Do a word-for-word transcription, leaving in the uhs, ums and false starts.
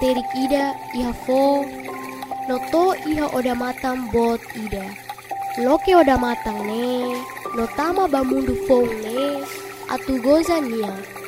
terik ida iha fo, no to iha oda matang bot ida. Loke oda matang ne, no tama bamundu fong ne, atu goza nia.